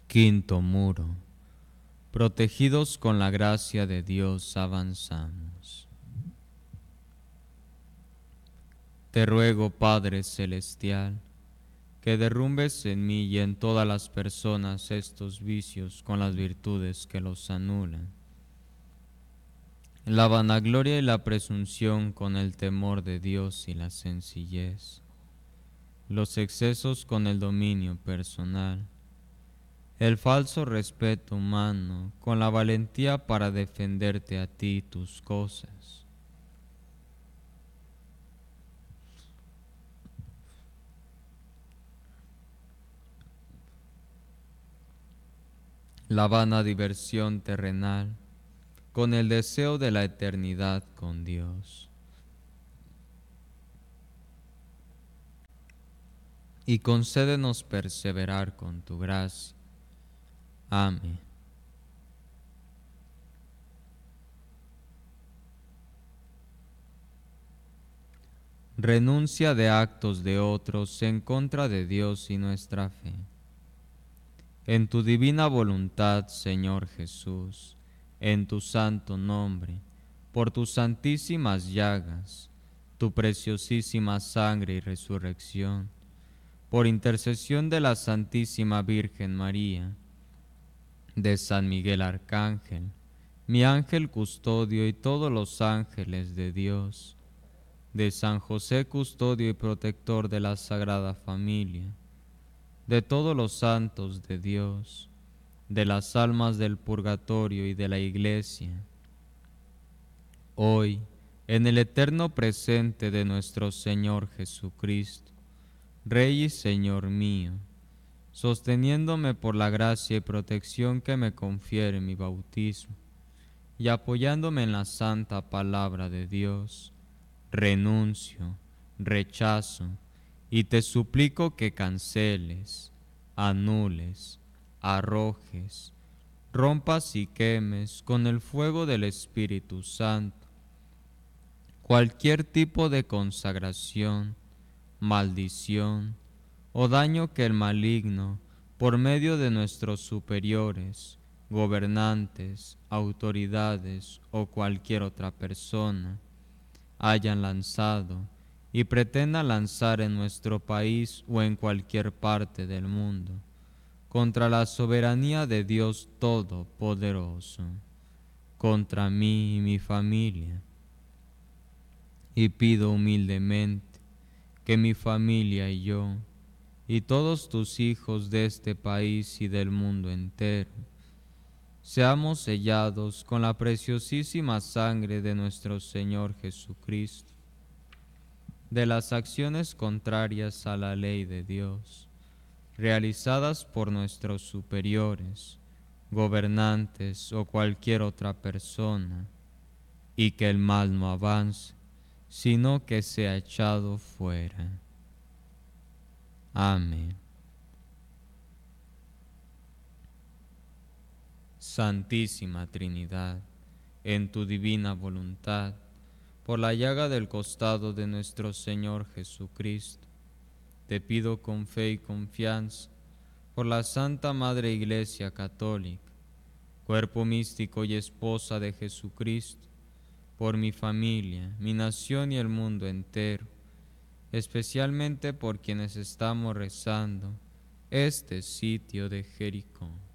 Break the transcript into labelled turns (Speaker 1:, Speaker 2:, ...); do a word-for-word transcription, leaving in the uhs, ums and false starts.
Speaker 1: Quinto muro. Protegidos con la gracia de Dios avanzamos. Te ruego, Padre Celestial, que derrumbes en mí y en todas las personas estos vicios con las virtudes que los anulan. La vanagloria y la presunción con el temor de Dios y la sencillez. Los excesos con el dominio personal. El falso respeto humano con la valentía para defenderte a ti y tus cosas. La vana diversión terrenal con el deseo de la eternidad con Dios. Y concédenos perseverar con tu gracia. Amén. Renuncia de actos de otros en contra de Dios y nuestra fe. En tu divina voluntad, Señor Jesús, en tu santo nombre, por tus santísimas llagas, tu preciosísima sangre y resurrección, por intercesión de la Santísima Virgen María, de San Miguel Arcángel, mi ángel custodio y todos los ángeles de Dios, de San José custodio y protector de la Sagrada Familia, de todos los santos de Dios, de las almas del purgatorio y de la Iglesia, hoy, en el eterno presente de nuestro Señor Jesucristo, Rey y Señor mío, sosteniéndome por la gracia y protección que me confiere mi bautismo, y apoyándome en la santa palabra de Dios, renuncio, rechazo, y te suplico que canceles, anules, arrojes, rompas y quemes con el fuego del Espíritu Santo cualquier tipo de consagración, maldición o daño que el maligno, por medio de nuestros superiores, gobernantes, autoridades o cualquier otra persona, hayan lanzado y pretenda lanzar en nuestro país o en cualquier parte del mundo, contra la soberanía de Dios Todopoderoso, contra mí y mi familia. Y pido humildemente que mi familia y yo, y todos tus hijos de este país y del mundo entero, seamos sellados con la preciosísima sangre de nuestro Señor Jesucristo, de las acciones contrarias a la ley de Dios, realizadas por nuestros superiores, gobernantes o cualquier otra persona, y que el mal no avance, sino que sea echado fuera. Amén. Santísima Trinidad, en tu divina voluntad, por la llaga del costado de nuestro Señor Jesucristo, te pido con fe y confianza, por la Santa Madre Iglesia Católica, cuerpo místico y esposa de Jesucristo, por mi familia, mi nación y el mundo entero, especialmente por quienes estamos rezando este sitio de Jericó.